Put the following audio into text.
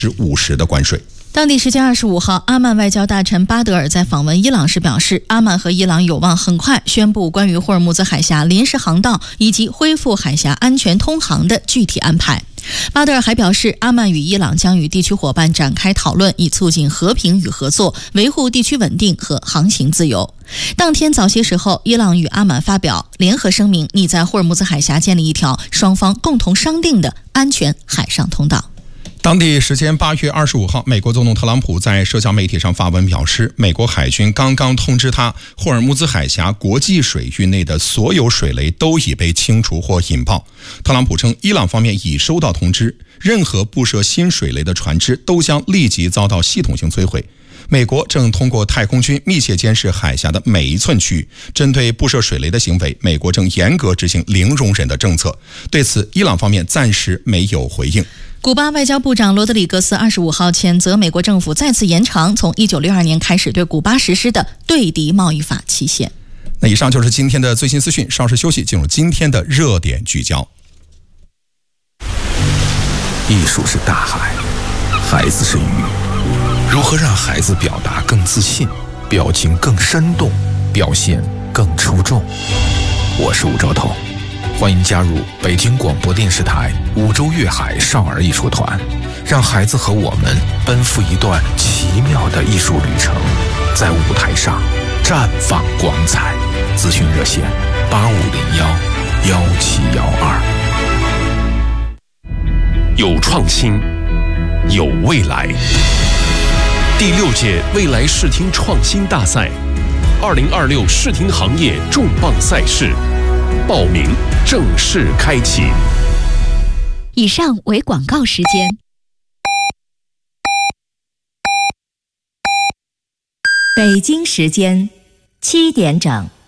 50%的关税。 当地时间25号，阿曼外交大臣巴德尔在访问伊朗时表示，阿曼和伊朗有望很快宣布关于霍尔木兹海峡临时航道以及恢复海峡安全通航的具体安排。巴德尔还表示，阿曼与伊朗将与地区伙伴展开讨论，以促进和平与合作，维护地区稳定和航行自由。当天早些时候，伊朗与阿曼发表联合声明，拟在霍尔木兹海峡建立一条双方共同商定的安全海上通道。 当地时间8月25号，美国总统特朗普在社交媒体上发文表示，美国海军刚刚通知他，霍尔木兹海峡国际水域内的所有水雷都已被清除或引爆。特朗普称，伊朗方面已收到通知，任何布设新水雷的船只都将立即遭到系统性摧毁。美国正通过太空军密切监视海峡的每一寸区域，针对布设水雷的行为，美国正严格执行零容忍的政策。对此，伊朗方面暂时没有回应。 古巴外交部长罗德里格斯25号谴责美国政府再次延长从1962年开始对古巴实施的对敌贸易法期限。 那以上就是今天的最新资讯，稍事休息，进入今天的热点聚焦。 艺术是大海，孩子是鱼，如何让孩子表达更自信，表情更生动，表现更出众？我是吴兆头，欢迎加入北京广播电视台五洲粤海少儿艺术团，让孩子和我们奔赴一段奇妙的艺术旅程，在舞台上绽放光彩。咨询热线8501-1712。 有创新，有未来。第6届未来视听创新大赛，2026视听行业重磅赛事报名正式开启。 以上为广告时间。北京时间7点整。